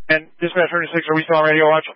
And Dispatch 36, are we still on radio watch?